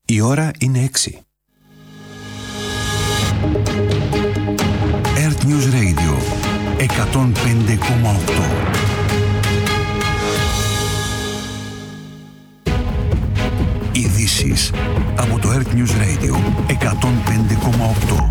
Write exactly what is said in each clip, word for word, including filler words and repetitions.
Η ώρα είναι έξι. Earth News Radio εκατόν πέντε κόμμα οκτώ. Ειδήσεις από το Earth News Radio εκατόν πέντε κόμμα οκτώ.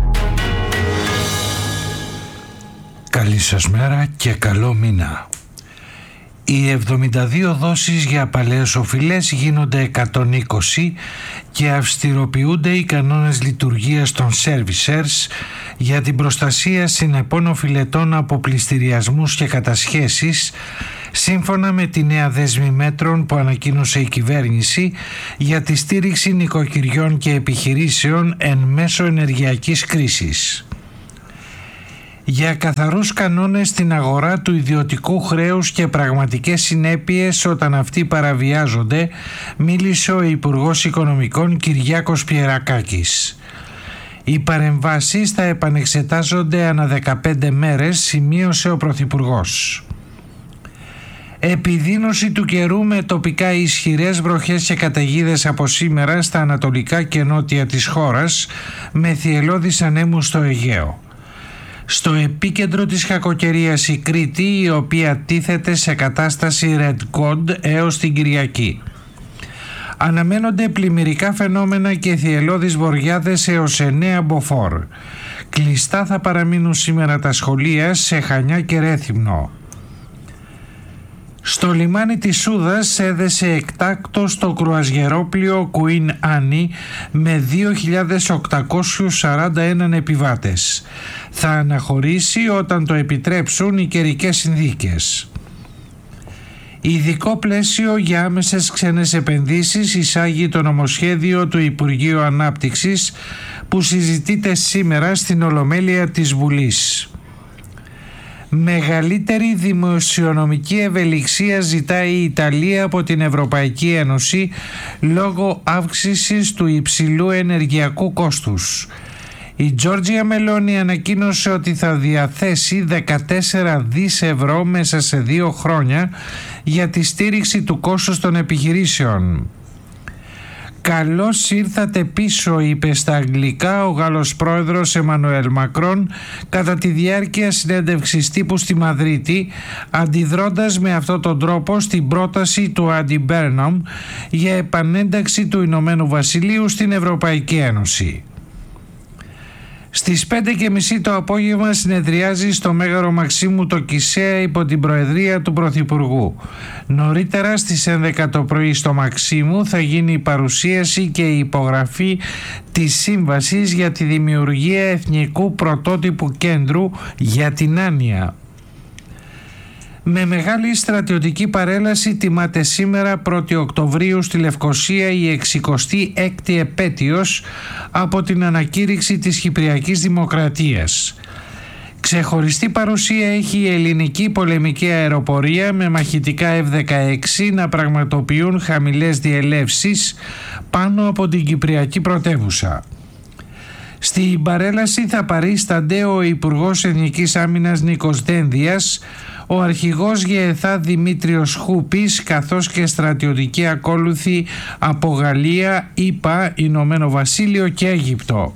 Καλή σας μέρα και καλό μήνα. Οι εβδομήντα δύο δόσεις για παλαιοσοφυλές γίνονται εκατόν είκοσι και αυστηροποιούνται οι κανόνες λειτουργίας των servicers για την προστασία συνεπών οφειλετών από πληστηριασμούς και κατασχέσεις, σύμφωνα με τη νέα δέσμη μέτρων που ανακοίνωσε η κυβέρνηση για τη στήριξη νοικοκυριών και επιχειρήσεων εν μέσω ενεργειακής κρίσης. Για καθαρούς κανόνες στην αγορά του ιδιωτικού χρέους και πραγματικές συνέπειες όταν αυτοί παραβιάζονται, μίλησε ο Υπουργός Οικονομικών Κυριάκος Πιερακάκης. Οι παρεμβάσεις θα επανεξετάζονται ανά δεκαπέντε μέρες, σημείωσε ο Πρωθυπουργός. Επιδείνωση του καιρού με τοπικά ισχυρές βροχές και καταιγίδες από σήμερα στα ανατολικά και νότια της χώρας, με θυελλώδεις ανέμους στο Αιγαίο. Στο επίκεντρο της κακοκαιρίας η Κρήτη, η οποία τίθεται σε κατάσταση Red Code έως την Κυριακή. Αναμένονται πλημμυρικά φαινόμενα και θυελλώδεις βοριάδες έως εννέα μποφόρ. Κλειστά θα παραμείνουν σήμερα τα σχολεία σε Χανιά και Ρέθυμνο. Στο λιμάνι της Σούδας έδεσε εκτάκτος το κρουαζιερόπλοιο Queen Annie με δύο χιλιάδες οκτακόσιους σαράντα ένα επιβάτες. Θα αναχωρήσει όταν το επιτρέψουν οι καιρικές συνθήκες. Ειδικό πλαίσιο για άμεσες ξένες επενδύσεις εισάγει το νομοσχέδιο του Υπουργείου Ανάπτυξης που συζητείται σήμερα στην Ολομέλεια της Βουλής. Μεγαλύτερη δημοσιονομική ευελιξία ζητάει η Ιταλία από την Ευρωπαϊκή Ένωση λόγω αύξησης του υψηλού ενεργειακού κόστους. Η Τζόρτζια Μελόνι ανακοίνωσε ότι θα διαθέσει δεκατέσσερα δισεκατομμύρια ευρώ μέσα σε δύο χρόνια για τη στήριξη του κόστους των επιχειρήσεων. «Καλώς ήρθατε πίσω», είπε στα αγγλικά ο Γάλλος πρόεδρος Εμμανουέλ Μακρόν κατά τη διάρκεια συνέντευξης τύπου στη Μαδρίτη, αντιδρώντας με αυτόν τον τρόπο στην πρόταση του Άντι Μπέρναμ για επανένταξη του Ηνωμένου Βασιλείου στην Ευρωπαϊκή Ένωση. Στις πέντε και μισή το απόγευμα συνεδριάζει στο Μέγαρο Μαξίμου το Κισέα υπό την προεδρία του Πρωθυπουργού. Νωρίτερα στις έντεκα το πρωί στο Μαξίμου θα γίνει η παρουσίαση και η υπογραφή της σύμβασης για τη δημιουργία εθνικού πρωτότυπου κέντρου για την άνοια. Με μεγάλη στρατιωτική παρέλαση τιμάται σήμερα πρώτη Οκτωβρίου στη Λευκοσία η εξηκοστή έκτη επέτειος από την ανακήρυξη της Κυπριακής Δημοκρατίας. Ξεχωριστή παρουσία έχει η ελληνική πολεμική αεροπορία με μαχητικά εφ δεκαέξι να πραγματοποιούν χαμηλές διελεύσεις πάνω από την Κυπριακή πρωτεύουσα. Στην παρέλαση θα παρίστανται ο Υπουργός Εθνικής Άμυνας Νίκος Δένδιας, ο αρχηγός ΓΕΘΑ Δημήτριος Χούπης, καθώς και στρατιωτικοί ακόλουθοι από Γαλλία, ΗΠΑ, Ηνωμένο Βασίλειο και Αίγυπτο.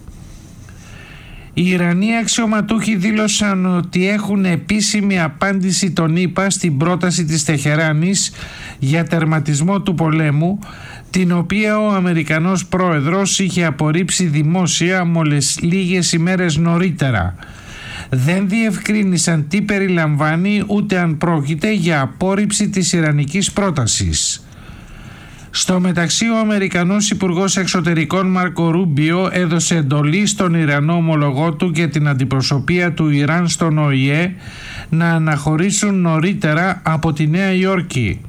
Οι Ιρανοί αξιωματούχοι δήλωσαν ότι έχουν επίσημη απάντηση των ΗΠΑ στην πρόταση της Τεχεράνης για τερματισμό του πολέμου, την οποία ο Αμερικανός πρόεδρος είχε απορρίψει δημόσια μόλις λίγες ημέρες νωρίτερα. Δεν διευκρίνησαν τι περιλαμβάνει ούτε αν πρόκειται για απόρριψη της ιρανικής πρότασης. Στο μεταξύ, ο Αμερικανός Υπουργός Εξωτερικών Μάρκο Ρούμπιο έδωσε εντολή στον Ιρανό ομολογό του και την αντιπροσωπεία του Ιράν στον Ο Η Ε να αναχωρήσουν νωρίτερα από τη Νέα Υόρκη.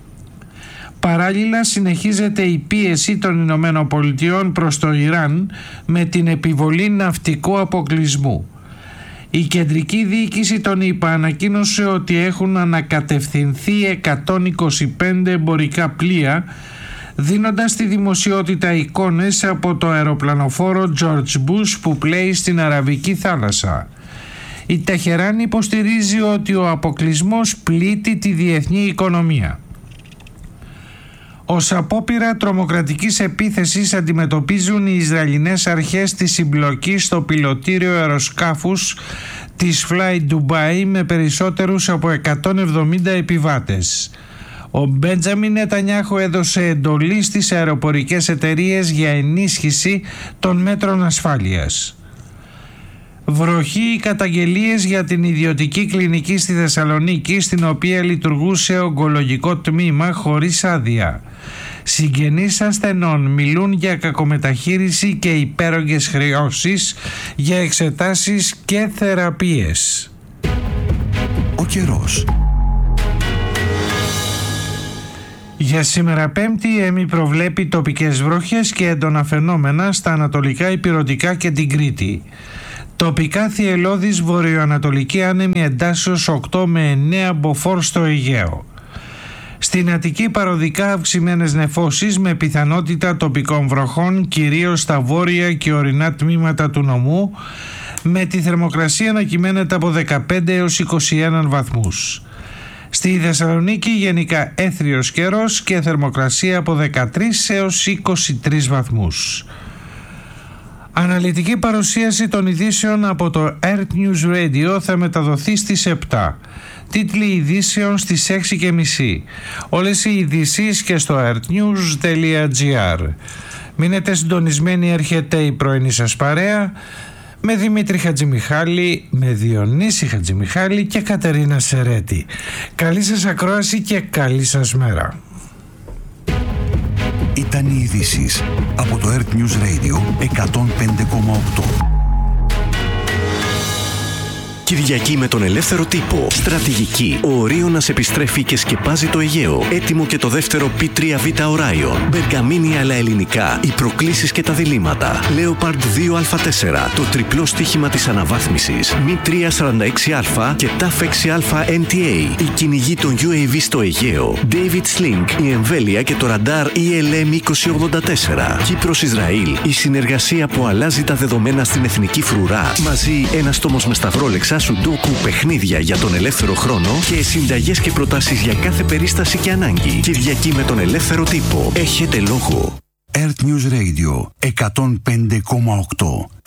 Παράλληλα, συνεχίζεται η πίεση των Ηνωμένων Πολιτειών προς το Ιράν με την επιβολή ναυτικού αποκλεισμού. Η κεντρική διοίκηση των ΗΠΑ ανακοίνωσε ότι έχουν ανακατευθυνθεί εκατόν είκοσι πέντε εμπορικά πλοία, δίνοντας στη δημοσιότητα εικόνες από το αεροπλανοφόρο George Bush που πλέει στην Αραβική θάλασσα. Η Τεχεράν υποστηρίζει ότι ο αποκλεισμός πλήττει τη διεθνή οικονομία. Ως απόπειρα τρομοκρατικής επίθεσης αντιμετωπίζουν οι Ισραηλινές αρχές τη συμπλοκή στο πιλωτήριο αεροσκάφους της Fly Dubai με περισσότερους από εκατόν εβδομήντα επιβάτες. Ο Μπέντζαμιν Νετανιάχου έδωσε εντολή στις αεροπορικές εταιρείες για ενίσχυση των μέτρων ασφάλειας. Βροχή καταγγελίες για την ιδιωτική κλινική στη Θεσσαλονίκη, στην οποία λειτουργούσε ογκολογικό τμήμα χωρίς άδεια. Συγγενείς ασθενών μιλούν για κακομεταχείριση και υπέρογγες χρεώσεις για εξετάσεις και θεραπείες. Ο καιρός. Για σήμερα Πέμπτη η ΕΜΗ προβλέπει τοπικές βροχές και έντονα φαινόμενα στα ανατολικά ηπειρωτικά και την Κρήτη. Τοπικά θυελλώδης βορειοανατολική άνεμη εντάσσεως οκτώ με εννέα μποφόρ στο Αιγαίο. Στην Αττική παροδικά αυξημένες νεφώσεις με πιθανότητα τοπικών βροχών, κυρίως στα βόρεια και ορεινά τμήματα του νομού, με τη θερμοκρασία να κυμαίνεται από δεκαπέντε έως είκοσι ένα βαθμούς. Στη Θεσσαλονίκη γενικά έθριος καιρός και θερμοκρασία από δεκατρείς έως είκοσι τρεις βαθμούς. Αναλυτική παρουσίαση των ειδήσεων από το Earth News Radio θα μεταδοθεί στις επτά. Τίτλοι ειδήσεων στις έξι και μισή. Όλες οι ειδήσεις και στο earthnews τελεία gr. Μείνετε συντονισμένοι, έρχεται η πρωινή σας παρέα με Δημήτρη Χατζημιχάλη, με Διονύση Χατζημιχάλη και Κατερίνα Σερέτη. Καλή σας ακρόαση και καλή σας μέρα. Ήταν οι ειδήσεις από το Earth News Radio εκατόν πέντε κόμμα οκτώ. Κυριακή με τον ελεύθερο τύπο. Στρατηγική. Ο Ορίωνας επιστρέφει και σκεπάζει το Αιγαίο. Έτοιμο και το δεύτερο πι τρία β Orion. Μπεργαμίνη αλλά ελληνικά. Οι προκλήσεις και τα διλήμματα. Leopard δύο α τέσσερα. Το τριπλό στοίχημα της αναβάθμισης. Μι τρία σαράντα έξι α και ταφ έξι α εν τι έι. Η κυνηγή των γιου έι βι στο Αιγαίο. David Sling. Η εμβέλεια και το ραντάρ ι ελ εμ είκοσι ογδόντα τέσσερα. Κύπρος-Ισραήλ. Η συνεργασία που αλλάζει τα δεδομένα στην εθνική φρουρά. Μαζί ένας τόμος με σταυρόλεξα, σουντόκου, παιχνίδια για τον ελεύθερο χρόνο και συνταγές και προτάσεις για κάθε περίσταση και ανάγκη. Κυριακή με τον ελεύθερο τύπο. Έχετε λόγο. Earth News Radio εκατόν πέντε κόμμα οκτώ.